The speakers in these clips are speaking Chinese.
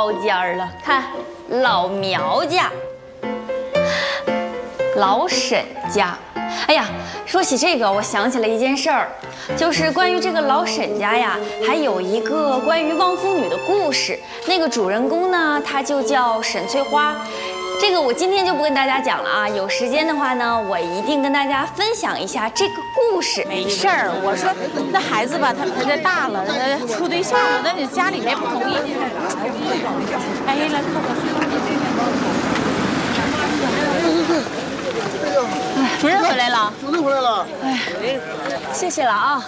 包间了，看老苗家、老沈家。哎呀，说起这个，我想起了一件事儿，就是关于这个老沈家呀，还有一个关于望夫女的故事。那个主人公呢，她就叫沈翠花。这个我今天就不跟大家讲了啊，有时间的话呢，我一定跟大家分享一下这个故事。 没事儿，我说那孩子吧，他这大了，处对象了，那你家里面不同意。哎，来靠靠。主任回来了， 主任回来了。 哎，谢谢了啊。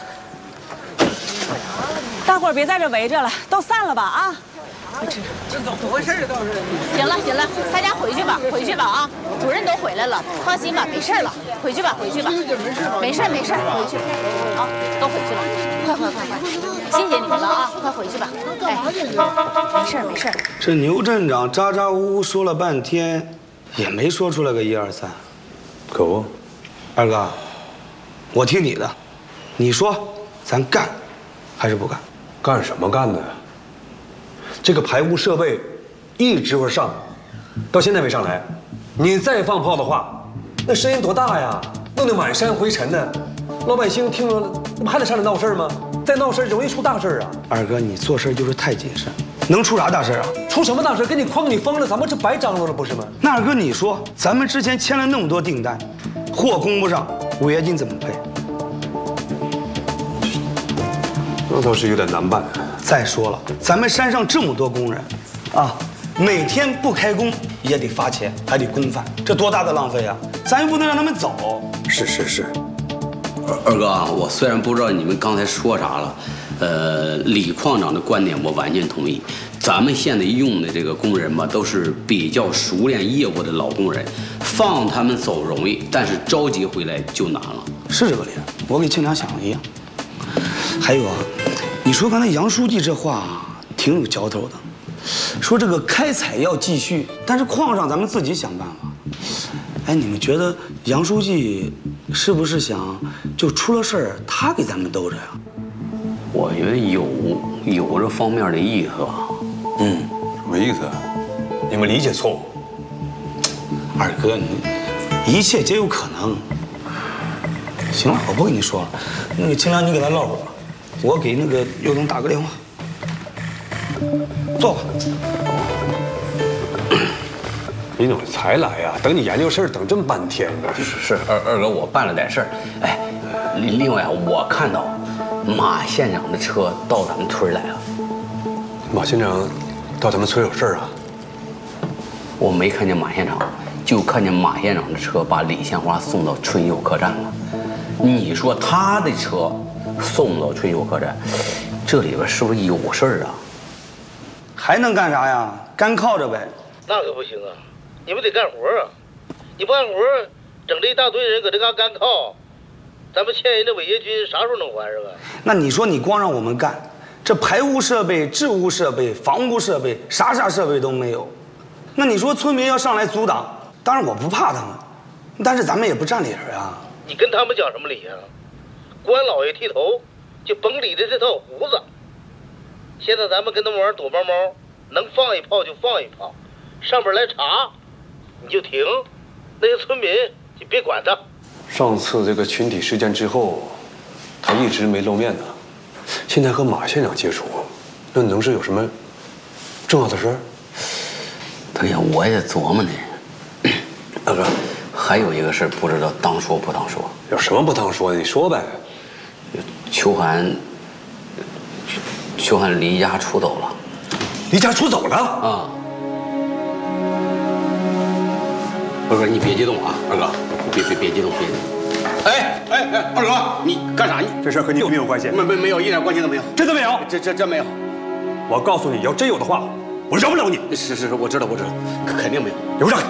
大伙儿别在这围着了，都散了吧啊。 这怎么回事？倒是。 行了行了，大家回去吧，回去吧啊！主任都回来了，放心吧，没事了，回去吧，回去吧。没事没事，回去。好，都回去了，快，谢谢你们了啊，快回去吧。哎，没事没事。 这牛镇长咋咋呼呼说了半天，也没说出来个1、2、3。 可不， 二哥，我听你的，你说咱干还是不干？ 干什么干的呀？这个排污设备一直会上，到现在没上来。你再放炮的话，那声音多大呀，弄得满山灰尘的，老百姓听了，那不还得上来闹事吗？再闹事容易出大事啊！ 二哥，你做事就是太谨慎，能出啥大事啊？ 出什么大事？给你框你封了，咱们这白张罗了不是吗？ 那二哥，你说咱们之前签了那么多订单，货供不上，违约金怎么赔？ 那倒是有点难办。 再说了，咱们山上这么多工人，啊，每天不开工也得发钱，还得公饭，这多大的浪费啊！咱又不能让他们走。 是。 二哥啊，我虽然不知道你们刚才说啥了，李矿长的观点我完全同意。咱们现在用的这个工人嘛，都是比较熟练业务的老工人，放他们走容易，但是着急回来就难了。 是这个理，我跟庆良想的一样。还有啊，你说刚才杨书记这话挺有嚼头的，说这个开采要继续，但是矿上咱们自己想办法。哎，你们觉得杨书记是不是想就出了事儿他给咱们兜着呀？ 我觉得有这方面的意思吧。 什么意思？你们理解错误。 二哥，你一切皆有可能。行了，我不跟你说了，那个庆良你给他唠会儿吧，我给那个刘总打个电话。坐吧。 李总才来呀，等你研究事儿等这么半天呢。 是二哥，我办了点事儿。哎，另外啊，我看到马县长的车到咱们村来了。 马县长到咱们村有事儿啊？ 我没看见马县长，就看见马县长的车把李县花送到春游客栈了。你说他的车送到春游客栈，这里边是不是有事儿啊？ 还能干啥呀？干靠着呗。 那可不行啊！你们得干活啊！你不干活，整这一大堆人搁这嘎干靠，咱们欠人的违约金啥时候能还是吧？ 那你说你光让我们干，这排污设备、治污设备、防污设备，啥设备都没有。那你说村民要上来阻挡，当然我不怕他们，但是咱们也不占理啊。 你跟他们讲什么理啊？官老爷剃头，就甭理的这套胡子。现在咱们跟他们玩躲猫猫，能放一炮就放一炮，上边来查，你就停，那些村民就别管他。 上次这个群体事件之后，他一直没露面呢。现在和马县长接触，那能是有什么重要的事儿？ 对呀，我也琢磨呢。 大哥， 还有一个事儿，不知道当说不当说。 有什么不当说的？你说呗。 秋寒离家出走了。 离家出走了？ 啊！不是，你别激动啊，二哥，别激动，别激动。哎，二哥，你干啥？你这事和你有没有关系？ 没有，一点关系都没有。 真的没有？ 真没有。 我告诉你，要真有的话，我饶不了你。 是，我知道，肯定没有。 给我让开！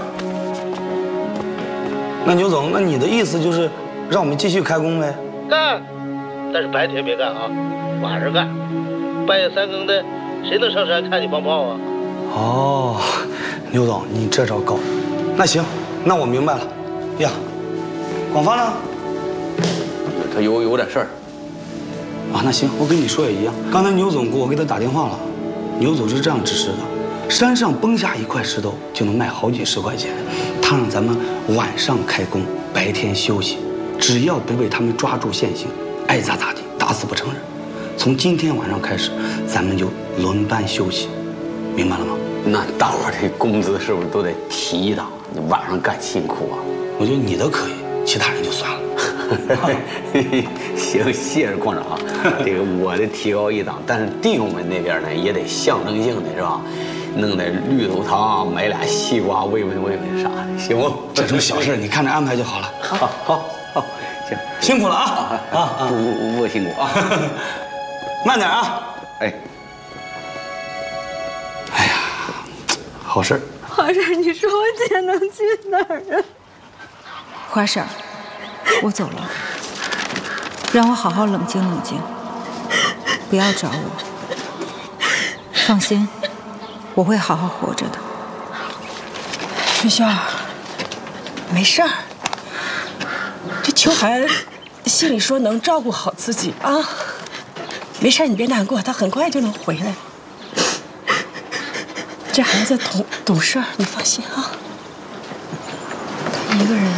那牛总，那你的意思就是让我们继续开工呗？ 干，但是白天别干啊，晚上干。半夜3更的，谁能上山看你放炮啊？ 哦，牛总，你这招高。那行，那我明白了。呀，广发呢？ 他有点事儿。 啊，那行，我跟你说也一样。刚才牛总给他打电话了，牛总是这样指示的： 山上崩下一块石头就能卖好几十块钱。他让咱们晚上开工，白天休息，只要不被他们抓住现行，爱咋咋地，打死不承认。从今天晚上开始，咱们就轮班休息，明白了吗？ 那大伙儿这工资是不是都得提一档？你晚上干辛苦啊！ 我觉得你的可以，其他人就算了。 行，谢谢矿长啊。这个我的提高一档，但是弟兄们那边呢也得象征性的是吧？弄点绿豆汤，买俩西瓜慰问慰问啥的，行不？ 这种小事你看着安排就好了。 好，行， 辛苦了啊！ 不辛苦啊， 慢点啊！ 哎呀，好事儿。 花婶，你说我姐能去哪儿啊？ 花婶，我走了，让我好好冷静冷静，不要找我。放心，我会好好活着的。 春秀，没事儿。这秋寒心里说能照顾好自己啊，没事，你别难过，他很快就能回来。这孩子懂事儿，你放心啊。 他一个人，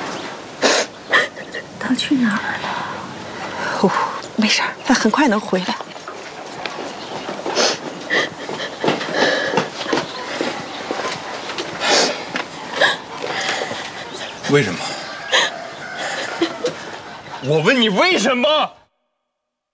他去哪儿了？ 哦，没事，他很快能回来。 为什么？我问你为什么？